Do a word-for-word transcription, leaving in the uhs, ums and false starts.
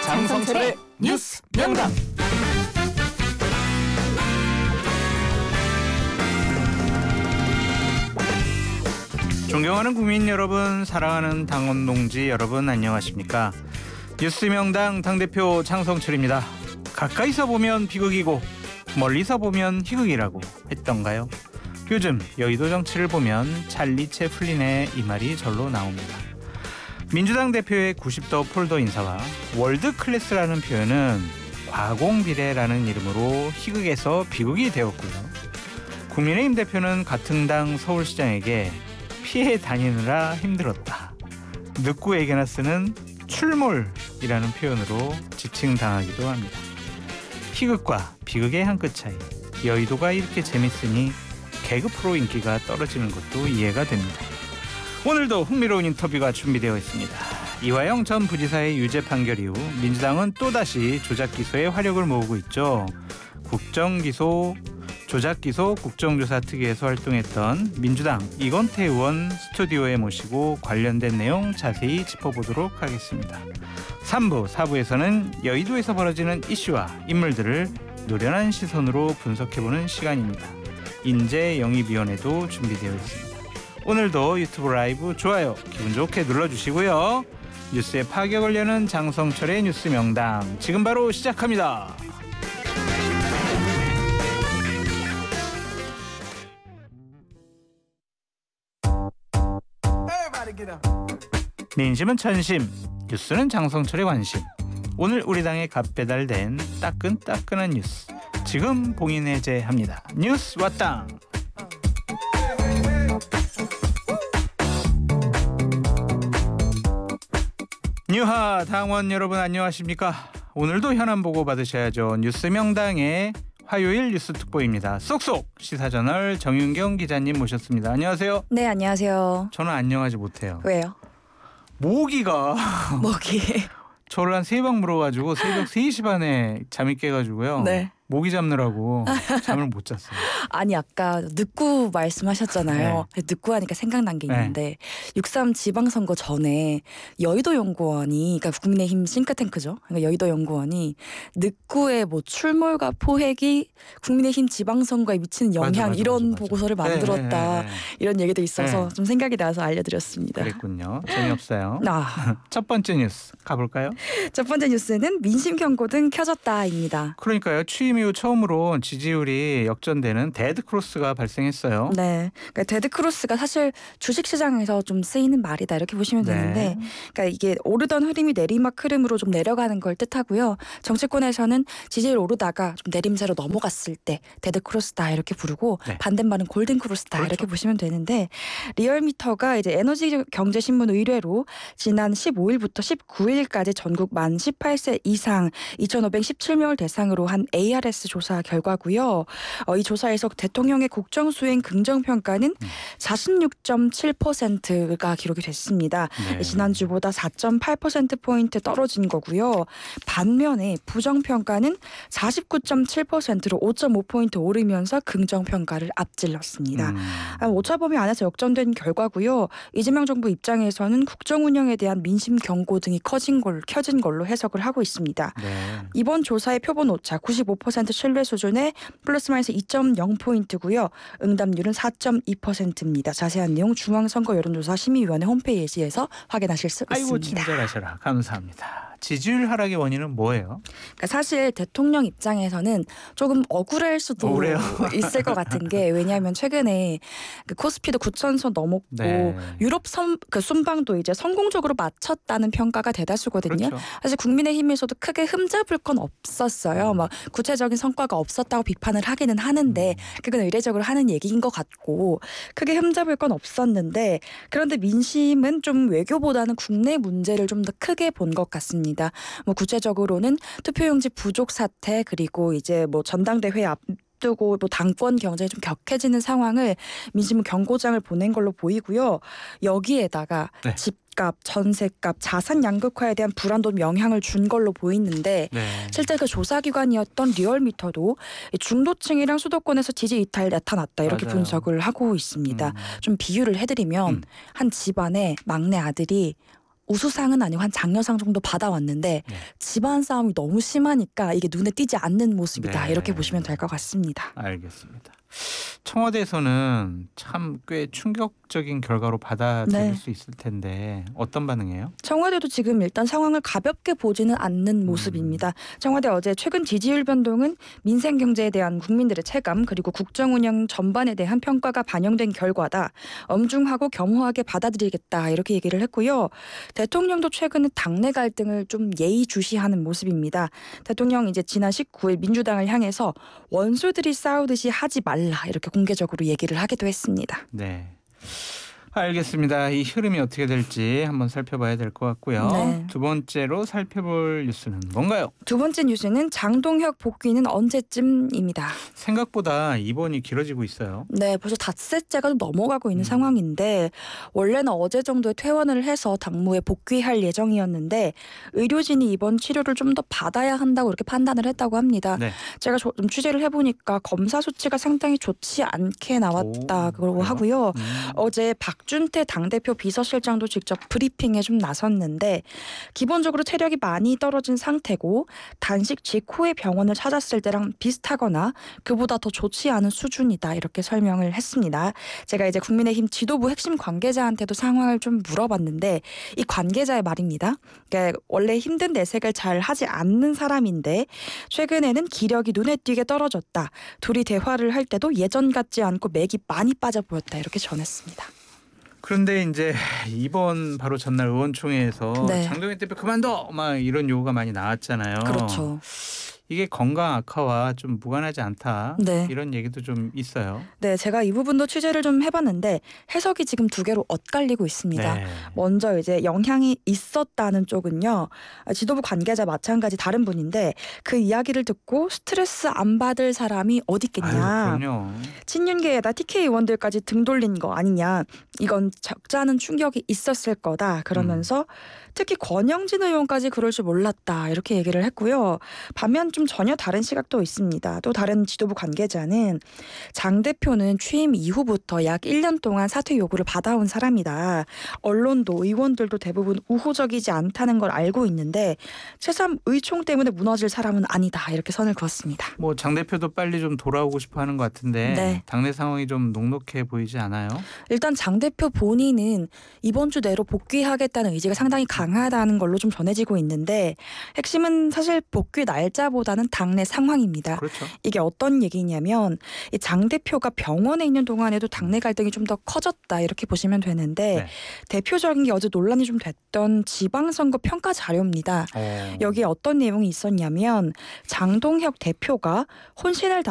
장성철의 뉴스 명당. 존경하는 국민 여러분, 사랑하는 당원 동지 여러분, 안녕하십니까? 뉴스 명당 당대표 장성철입니다. 가까이서 보면 비극이고 멀리서 보면 희극이라고 했던가요? 요즘 여의도 정치를 보면 찰리 채플린의 이 말이 절로 나옵니다. 민주당 대표의 구십 도 폴더 인사와 월드 클래스라는 표현은 과공비례라는 이름으로 희극에서 비극이 되었고요. 국민의힘 대표는 같은 당 서울시장에게 피해 다니느라 힘들었다, 늑구에게나 쓰는 출몰이라는 표현으로 지칭당하기도 합니다. 희극과 비극의 한 끗 차이. 여의도가 이렇게 재밌으니 개그 프로 인기가 떨어지는 것도 이해가 됩니다. 오늘도 흥미로운 인터뷰가 준비되어 있습니다. 이화영 전 부지사의 유죄 판결 이후 민주당은 또다시 조작기소에 화력을 모으고 있죠. 국정기소, 조작기소 국정조사 특위에서 활동했던 민주당 이건태 의원 스튜디오에 모시고 관련된 내용 자세히 짚어보도록 하겠습니다. 삼 부, 사 부에서는 여의도에서 벌어지는 이슈와 인물들을 노련한 시선으로 분석해보는 시간입니다. 인재영입위원회도 준비되어 있습니다. 오늘도 유튜브 라이브 좋아요 기분 좋게 눌러주시고요. 뉴스의 파격을 여는 장성철의 뉴스 명당, 지금 바로 시작합니다. 민심은 천심, 뉴스는 장성철의 관심. 오늘 우리 당에 갓 배달된 따끈따끈한 뉴스, 지금 봉인해제합니다. 뉴스 왔당. 뉴하 당원 여러분, 안녕하십니까? 오늘도 현안 보고 받으셔야죠. 뉴스 명당의 화요일 뉴스 특보입니다. 쏙쏙 시사저널 정윤경 기자님 모셨습니다. 안녕하세요. 네, 안녕하세요. 저는 안녕하지 못해요. 왜요? 모기가 모기 저를 한 세 방 물어가지고 새벽 세 시 반에 잠이 깨가지고요. 네. 모기 잡느라고 잠을 못 잤어요. 아니, 아까 늑구 말씀하셨잖아요. 네. 늑구 하니까 생각난 게 있는데 네. 육삼 지방선거 전에 여의도 연구원이, 그러니까 국민의힘 싱크탱크죠. 그러니까 여의도 연구원이 늑구의 뭐 출몰과 포획이 국민의힘 지방선거에 미치는 영향, 맞아, 맞아, 이런 맞아, 맞아. 보고서를 만들었다. 네, 네, 네. 이런 얘기도 있어서 네. 좀 생각이 나서 알려드렸습니다. 그랬군요. 재미없어요. 아. 첫 번째 뉴스 가볼까요? 첫 번째 뉴스는 민심 경고등 켜졌다입니다. 그러니까요. 취임 이후 처음으로 지지율이 역전되는 데드크로스가 발생했어요. 네, 그러니까 데드크로스가 사실 주식시장에서 좀 쓰이는 말이다, 이렇게 보시면 네. 되는데, 그러니까 이게 오르던 흐름이 내리막 흐름으로 좀 내려가는 걸 뜻하고요. 정치권에서는 지지율 오르다가 좀 내림세로 넘어갔을 때 데드크로스다 이렇게 부르고, 네. 반대말은 골든크로스다, 그렇죠. 이렇게 보시면 되는데, 리얼미터가 이제 에너지경제신문 의뢰로 지난 십오일부터 십구일까지 전국 만 십팔 세 이상 이천오백십칠 명을 대상으로 한 에이알에스 조사 결과고요. 어, 이 조사에서 대통령의 국정수행 긍정평가는 음. 사십육 점 칠 퍼센트가 기록이 됐습니다. 네. 지난주보다 사 점 팔 퍼센트포인트 떨어진 거고요. 반면에 부정평가는 사십구 점 칠 퍼센트로 오 점 오 포인트 오르면서 긍정평가를 앞질렀습니다. 음. 오차범위 안에서 역전된 결과고요. 이재명 정부 입장에서는 국정운영에 대한 민심 경고 등이 커진 걸, 켜진 걸로 해석을 하고 있습니다. 네. 이번 조사의 표본 오차 구십오 퍼센트 신뢰 수준의 플러스 마이너스 이 점 영 포인트고요. 응답률은 사 점 이 퍼센트입니다. 자세한 내용 중앙선거 여론조사 심의위원회 홈페이지에서 확인하실 수 아이고, 있습니다. 친절하셔라. 감사합니다. 지지율 하락의 원인은 뭐예요? 그러니까 사실 대통령 입장에서는 조금 억울할 수도 억울해요. 있을 것 같은 게, 왜냐하면 최근에 그 코스피도 구천 선 넘었고 네. 유럽 선, 그 순방도 이제 성공적으로 마쳤다는 평가가 대다수거든요. 그렇죠. 사실 국민의힘에서도 크게 흠잡을 건 없었어요. 음. 막 구체적인 성과가 없었다고 비판을 하기는 하는데 음. 그건 의례적으로 하는 얘기인 것 같고 크게 흠잡을 건 없었는데, 그런데 민심은 좀 외교보다는 국내 문제를 좀 더 크게 본 것 같습니다. 뭐 구체적으로는 투표용지 부족 사태, 그리고 이제 뭐 전당대회 앞 두고 뭐 당권 경쟁이 좀 격해지는 상황을 민심은 경고장을 보낸 걸로 보이고요. 여기에다가 네. 집값, 전세값, 자산 양극화에 대한 불안도 영향을 준 걸로 보이는데 네. 실제 그 조사기관이었던 리얼미터도 중도층이랑 수도권에서 지지 이탈 나타났다, 이렇게 맞아요. 분석을 하고 있습니다. 음. 좀 비유를 해드리면 음. 한 집안에 막내 아들이 우수상은 아니고 한 장려상 정도 받아왔는데 네. 집안 싸움이 너무 심하니까 이게 눈에 띄지 않는 모습이다. 네. 이렇게 보시면 될 것 같습니다. 알겠습니다. 청와대에서는 참 꽤 충격적인 결과로 받아들일 네. 수 있을 텐데 어떤 반응이에요? 청와대도 지금 일단 상황을 가볍게 보지는 않는 모습입니다. 청와대 어제 최근 지지율 변동은 민생 경제에 대한 국민들의 체감 그리고 국정 운영 전반에 대한 평가가 반영된 결과다. 엄중하고 겸허하게 받아들이겠다 이렇게 얘기를 했고요. 대통령도 최근에 당내 갈등을 좀 예의주시하는 모습입니다. 대통령 이제 지난 십구 일 민주당을 향해서 원수들이 싸우듯이 하지 말라 이렇게 공개적으로 얘기를 하기도 했습니다. 네. 알겠습니다. 이 흐름이 어떻게 될지 한번 살펴봐야 될 것 같고요. 네. 두 번째로 살펴볼 뉴스는 뭔가요? 두 번째 뉴스는 장동혁 복귀는 언제쯤입니다. 생각보다 입원이 길어지고 있어요. 네, 벌써 닷새째가 넘어가고 있는 음. 상황인데 원래는 어제 정도에 퇴원을 해서 당무에 복귀할 예정이었는데 의료진이 이번 치료를 좀 더 받아야 한다고 이렇게 판단을 했다고 합니다. 네. 제가 좀 취재를 해보니까 검사 수치가 상당히 좋지 않게 나왔다고 오, 하고요. 음. 어제 박준태 당대표 비서실장도 직접 브리핑에 좀 나섰는데 기본적으로 체력이 많이 떨어진 상태고 단식 직후에 병원을 찾았을 때랑 비슷하거나 그보다 더 좋지 않은 수준이다 이렇게 설명을 했습니다. 제가 이제 국민의힘 지도부 핵심 관계자한테도 상황을 좀 물어봤는데 이 관계자의 말입니다. 그러니까 원래 힘든 내색을 잘 하지 않는 사람인데 최근에는 기력이 눈에 띄게 떨어졌다. 둘이 대화를 할 때도 예전 같지 않고 맥이 많이 빠져 보였다 이렇게 전했습니다. 그런데 이제 이번 바로 전날 의원총회에서 네. 장동혁 대표 그만둬 막 이런 요구가 많이 나왔잖아요. 그렇죠. 이게 건강 악화와 좀 무관하지 않다. 네. 이런 얘기도 좀 있어요. 네, 제가 이 부분도 취재를 좀 해봤는데 해석이 지금 두 개로 엇갈리고 있습니다. 네. 먼저 이제 영향이 있었다는 쪽은요. 지도부 관계자 마찬가지 다른 분인데 그 이야기를 듣고 스트레스 안 받을 사람이 어디 있겠냐. 아유, 그럼요. 친윤계에다 티케이 의원들까지 등 돌린 거 아니냐. 이건 적잖은 충격이 있었을 거다. 그러면서 음. 특히 권영진 의원까지 그럴 줄 몰랐다. 이렇게 얘기를 했고요. 반면 좀 전혀 다른 시각도 있습니다. 또 다른 지도부 관계자는 장 대표는 취임 이후부터 약 일 년 동안 사퇴 요구를 받아온 사람이다. 언론도 의원들도 대부분 우호적이지 않다는 걸 알고 있는데 새삼 의총 때문에 무너질 사람은 아니다. 이렇게 선을 그었습니다. 뭐 장 대표도 빨리 좀 돌아오고 싶어 하는 것 같은데 네. 당내 상황이 좀 녹록해 보이지 않아요? 일단 장 대표 본인은 이번 주 내로 복귀하겠다는 의지가 상당히 강하다는 걸로 좀 전해지고 있는데 핵심은 사실 복귀 날짜보다는 당내 상황입니다. 그렇죠. 이게 어떤 얘기냐면 이 장 대표가 병원에 있는 동안에도 당내 갈등이 좀 더 커졌다 이렇게 보시면 되는데 네. 대표적인 게 어제 논란이 좀 됐던 지방선거 평가 자료입니다. 어. 여기에 어떤 내용이 있었냐면 장동혁 대표가 혼신을